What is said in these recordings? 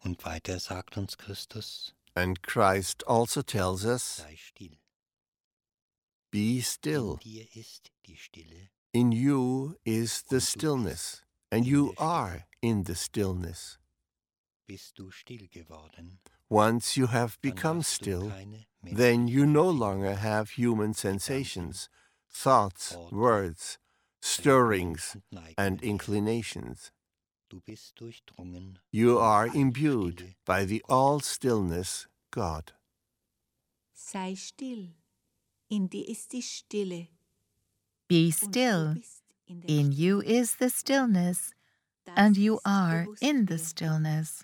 Und weiter sagt uns Christus, And Christ also tells us, sei still. be In still. dir ist die Stille. In you is the Und du stillness, bist and in you der Stille. are in the stillness. Bist du still geworden, Once you have dann become hast du still, keine then you menschlichen no Empfindungen, longer have human sensations, thoughts, Worte, words, Regungen stirrings, und Neigungen and mehr. inclinations. Du bist durchdrungen You von are der imbued Allstille by the Gottes. all-stillness God. Sei still, in dir ist die Stille. Be Und du still. bist in der In you Stille. is the stillness, Das and you ist are in the Bewusstwerdung. stillness.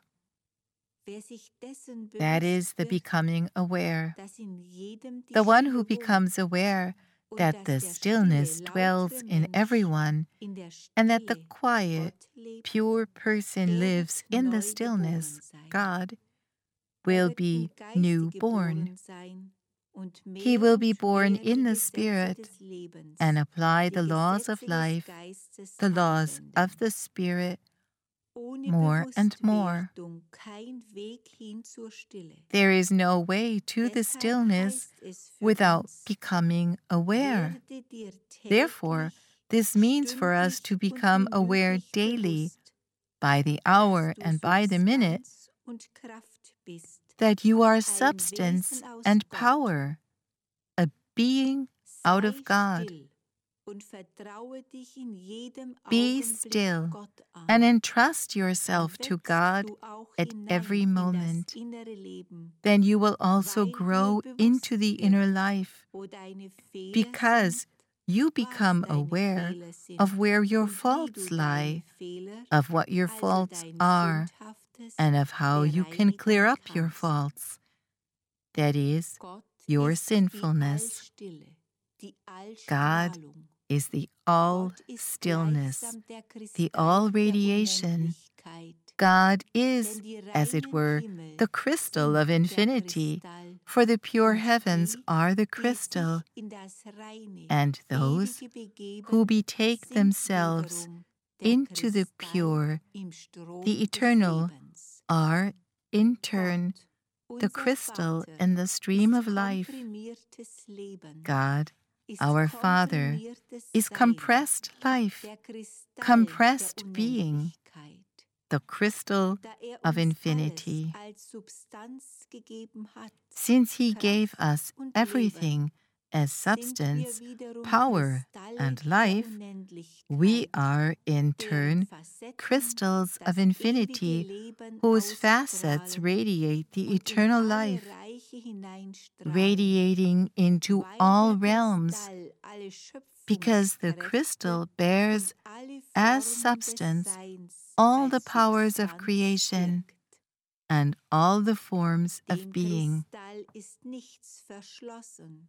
Wer sich dessen That bewusst is the wird, becoming aware. dass in jedem die The one Stille who wohnt becomes aware und that dass the der stillness stille, dwells lautere in Mensch everyone, in der and that the Stille quiet, Gott lebt, pure person der lives wird in the neu stillness, geboren sein. God, Er will wird be im Geiste newborn. geboren sein und He mehr will und be born mehr die in the Gesetze Spirit des Lebens, and apply die the laws of Gesetze des life, Geistes the laws anwenden. of the Spirit, Ohne more and more. Bewusstwerdung kein Weg hin zur Stille. There is no way to the Deshalb stillness heißt es für without uns, becoming aware. werde dir Therefore, täglich, this means for us to stündlich und become aware minütlich daily, bewusst, by the hour dass du and by the minute, Substanz und Kraft bist, that you are ein substance Wesen aus and Gott. power, a being out of Sei God. still und vertraue dich in jedem Be Augenblick still Gott an. and entrust Dann yourself to wächst God du auch at hinein every in moment. das innere Leben, Then you will also weil dir grow bewusst into the inner wird, life, wo deine Fehler because sind, you was become deine aware Fehler sind of where your und wie faults du deine lie, Fehler, of what your also faults dein are, Sündhaftes, and of how you can clear bereinigen up your kannst. faults. That is, Gott your ist sinfulness. die Allstille, die God Allstrahlung. is the Gott ist all-stillness, gleichsam der the Kristall der all-radiation. Unendlichkeit. God is, Denn die as it reinen were, Himmel the crystal sind of der infinity, Kristall, for the pure und heavens die, are the die crystal, sich in das reine, and those ewige begeben, who betake sind themselves wiederum der into the Kristall pure, im Strom the des eternal, Lebens. are, in turn, Gott, the unser crystal Vater, in the stream ist of life. komprimiertes Leben, God, ist our Father, komprimiertes is Sein, compressed life, der Kristall compressed der being, Unendlichkeit. the crystal Da of uns infinity. alles als Substanz gegeben hat, Since He gave Kraft us und everything as sind wir substance, wiederum power, Kristalle and der life, Unendlichkeit, we are in deren turn Facetten crystals das of infinity, ewige Leben whose facets ausstrahlen radiate the und in eternal alle life, Reiche hineinstrahlen, radiating into weil all der realms, Kristall alle because the Schöpfungskräfte crystal bears und alle as Formen des substance Seins all the als powers of Substanz creation birgt. and all the forms of Dem being. Kristall ist nichts verschlossen.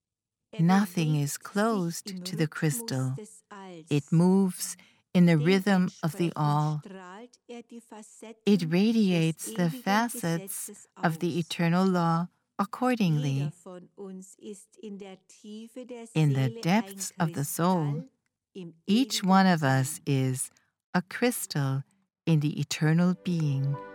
Nothing is bewegt sich closed im to the Rhythmus crystal. des Alls. It moves in the rhythm of the Dementsprechend all. strahlt die Facetten It des radiates the ewigen facets Gesetzes of the aus. eternal law accordingly. Jeder von uns ist in der Tiefe der In the Seele depths ein of the soul, Kristall im each ewigen one of Sein. us is a crystal in the eternal being.